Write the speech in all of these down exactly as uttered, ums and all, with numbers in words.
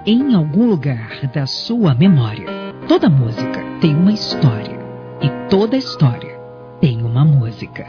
em algum lugar da sua memória. Toda música tem uma história. E toda história tem uma música.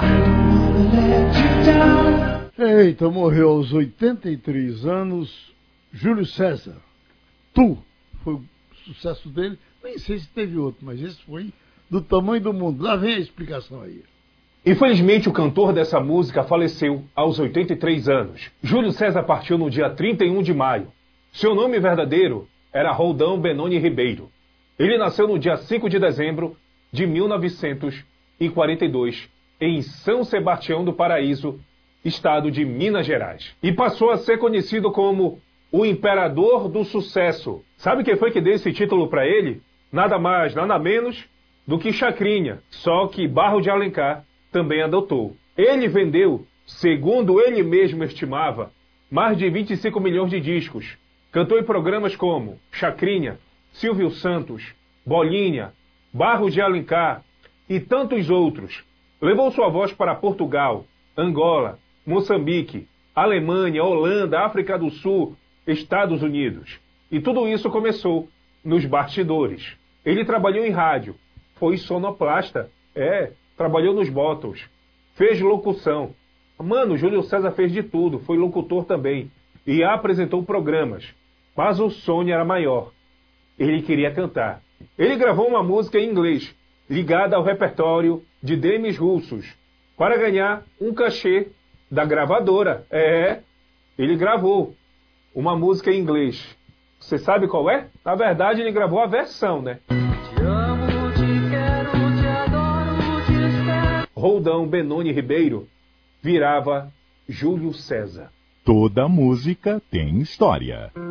Eita, morreu aos oitenta e três anos Júlio César. Tu foi o sucesso dele. Nem sei se teve outro, mas esse foi do tamanho do mundo. Lá vem a explicação aí. Infelizmente, o cantor dessa música faleceu aos oitenta e três anos. Júlio César partiu no dia trinta e um de maio. Seu nome verdadeiro era Roldão Benoni Ribeiro. Ele nasceu no dia cinco de dezembro de mil novecentos e quarenta e dois, em São Sebastião do Paraíso, estado de Minas Gerais. E passou a ser conhecido como o Imperador do Sucesso. Sabe quem foi que deu esse título para ele? Nada mais, nada menos do que Chacrinha, só que Barro de Alencar também adotou. Ele vendeu, segundo ele mesmo estimava, mais de vinte e cinco milhões de discos. Cantou em programas como Chacrinha, Silvio Santos, Bolinha, Barro de Alencar e tantos outros. Levou sua voz para Portugal, Angola, Moçambique, Alemanha, Holanda, África do Sul, Estados Unidos. E tudo isso começou nos bastidores. Ele trabalhou em rádio, foi sonoplasta, é, trabalhou nos Beatles, fez locução. Mano, Júlio César fez de tudo, foi locutor também e apresentou programas. Mas o sonho era maior. Ele queria cantar. Ele gravou uma música em inglês, ligada ao repertório de Demis Russos, para ganhar um cachê da gravadora. É, ele gravou uma música em inglês. Você sabe qual é? Na verdade, ele gravou a versão, né? Te amo, te quero, te adoro, te espero. Roldão Benoni Ribeiro virava Júlio César. Toda música tem história.